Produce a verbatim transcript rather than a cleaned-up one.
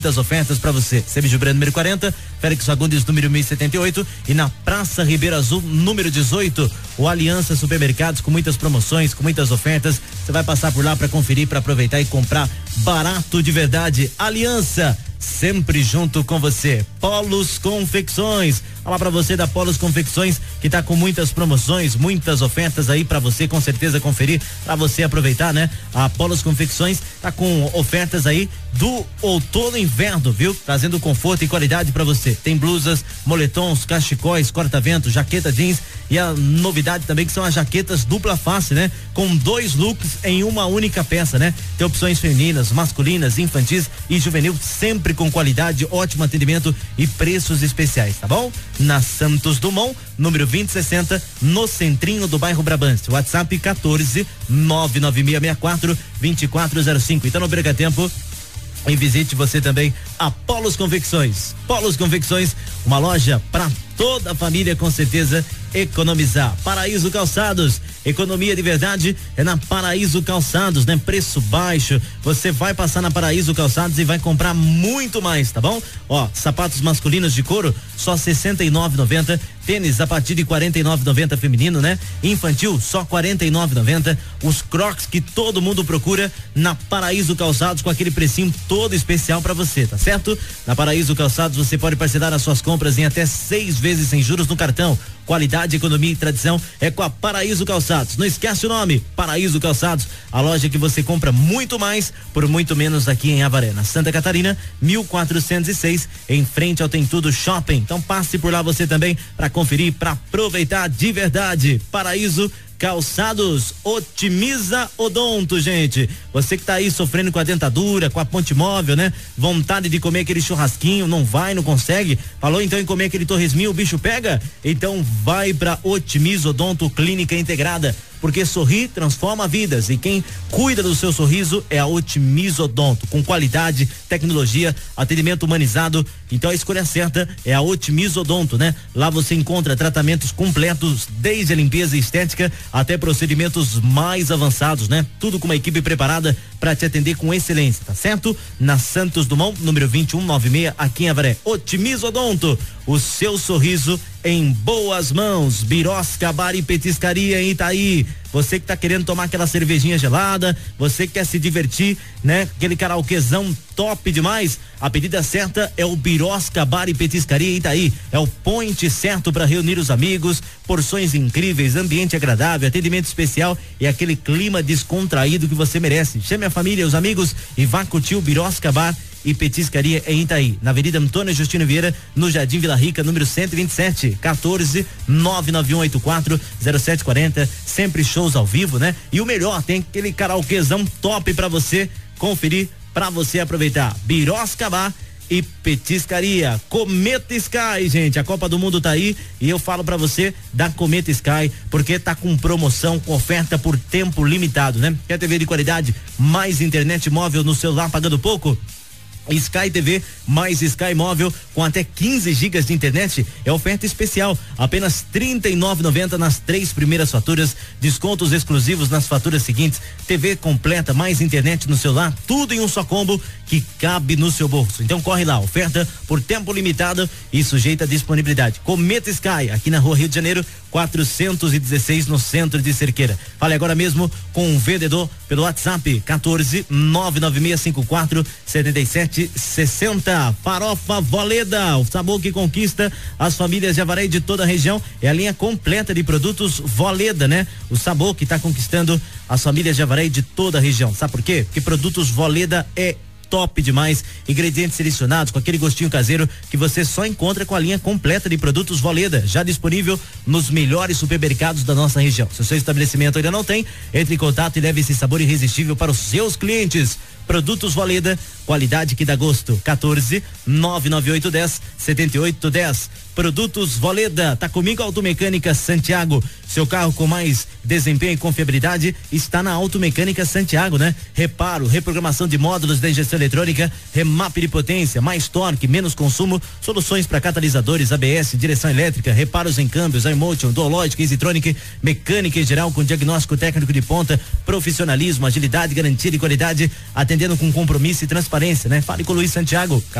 das ofertas para você. Semijo Brando número quarenta, Félix Fagundes número mil e setenta e oito e na Praça Ribeiro Azul número dezoito, o Aliança Supermercados com muitas promoções, com muitas ofertas. Você vai passar por lá para conferir, para aproveitar e comprar barato de verdade. Aliança, sempre junto com você. Polos Confecções, falar para você da Polos Confecções, que tá com muitas promoções, muitas ofertas aí para você com certeza conferir, para você aproveitar, né? A Polos Confecções tá com ofertas aí do outono e inverno, viu? Trazendo conforto e qualidade para você. Tem blusas, moletons, cachecóis, corta-vento, jaqueta jeans e a novidade também que são as jaquetas dupla face, né? Com dois looks em uma única peça, né? Tem opções femininas, masculinas, infantis e juvenil, sempre com qualidade, ótimo atendimento e preços especiais, tá bom? Na Santos Dumont, número vinte e sessenta, no centrinho do bairro Brabante. WhatsApp quatorze nove nove seis seis quatro dois quatro zero cinco. Então não perca tempo e visite você também a Polos Confecções. Polos Confecções, uma loja para toda a família com certeza economizar. Paraíso Calçados, economia de verdade é na Paraíso Calçados, né? Preço baixo, você vai passar na Paraíso Calçados e vai comprar muito mais, tá bom? Ó, sapatos masculinos de couro, só sessenta e nove reais e noventa centavos, tênis a partir de quarenta e nove reais e noventa centavos feminino, né? Infantil, só quarenta e nove reais e noventa centavos, os Crocs que todo mundo procura na Paraíso Calçados com aquele precinho todo especial para você, tá certo? Na Paraíso Calçados você pode parcelar as suas compras em até seis vezes sem juros no cartão. Qualidade, economia e tradição é com a Paraíso Calçados. Não esquece o nome, Paraíso Calçados, a loja que você compra muito mais por muito menos aqui em Avaré, na Santa Catarina, mil quatrocentos e seis, em frente ao Tem Tudo Shopping. Então passe por lá você também para conferir, para aproveitar de verdade. Paraíso Calçados, otimiza odonto, gente. Você que tá aí sofrendo com a dentadura, com a ponte móvel, né? Vontade de comer aquele churrasquinho, não vai, não consegue. Falou então em comer aquele torresminho, o bicho pega? Então vai pra Otimiza Odonto Clínica Integrada, porque sorrir transforma vidas e quem cuida do seu sorriso é a Otimiza Odonto, com qualidade, tecnologia, atendimento humanizado. Então a escolha certa é a Otimiza Odonto, né? Lá você encontra tratamentos completos, desde a limpeza e estética até procedimentos mais avançados, né? Tudo com uma equipe preparada para te atender com excelência, tá certo? Na Santos Dumont, número vinte e um noventa e seis, aqui em Avaré. Otimiza Odonto, o seu sorriso em boas mãos. Birosca Bar e Petiscaria em Itaí. Você que tá querendo tomar aquela cervejinha gelada, você que quer se divertir, né? Aquele karaokezão top demais. A pedida certa é o Birosca Bar e Petiscaria em Itaí. É o point certo para reunir os amigos, porções incríveis, ambiente agradável, atendimento especial e aquele clima descontraído que você merece. Chame a família, os amigos e vá curtir o Birosca Bar e Petiscaria em Itaí, na Avenida Antônio Justino Vieira, no Jardim Vila Rica, número cento e vinte e sete, quatorze nove nove um oito quatro zero sete quarenta, sempre shows ao vivo, né? E o melhor, tem aquele karaokezão top pra você conferir, pra você aproveitar. Birosca Bar e Petiscaria. Cometa Sky, gente, a Copa do Mundo tá aí e eu falo pra você da Cometa Sky, porque tá com promoção, com oferta por tempo limitado, né? Quer T V de qualidade, mais internet móvel no celular pagando pouco? Sky T V mais Sky Móvel com até quinze gigas de internet é oferta especial, apenas trinta e nove reais e noventa centavos nas três primeiras faturas, descontos exclusivos nas faturas seguintes, T V completa mais internet no celular, tudo em um só combo que cabe no seu bolso. Então corre lá, oferta por tempo limitado e sujeita a disponibilidade. Cometa Sky, aqui na Rua Rio de Janeiro, quatrocentos e dezesseis, no centro de Cerqueira. Fale agora mesmo com um vendedor pelo WhatsApp quatorze nove nove seis cinco quatro sete sete sessenta. Farofa Voleda, o sabor que conquista as famílias de Avaré e de toda a região. É a linha completa de produtos Voleda, né? O sabor que está conquistando as famílias de Avaré e de toda a região. Sabe por quê? Porque produtos Voleda é top demais, ingredientes selecionados com aquele gostinho caseiro que você só encontra com a linha completa de produtos Voleda, já disponível nos melhores supermercados da nossa região. Se o seu estabelecimento ainda não tem, entre em contato e leve esse sabor irresistível para os seus clientes. Produtos Voleda, qualidade que dá gosto. quatorze nove nove oito dez setenta e oito dez. Produtos Voleda, tá comigo Automecânica Santiago. Seu carro com mais desempenho e confiabilidade está na Automecânica Santiago, né? Reparo, reprogramação de módulos da injeção eletrônica, remap de potência, mais torque, menos consumo, soluções para catalisadores, A B S, direção elétrica, reparos em câmbios, iMotion, Dualogic, Easytronic, mecânica em geral com diagnóstico técnico de ponta, profissionalismo, agilidade, garantia de qualidade, atendimento vendendo com compromisso e transparência, né? Fale com o Luiz Santiago.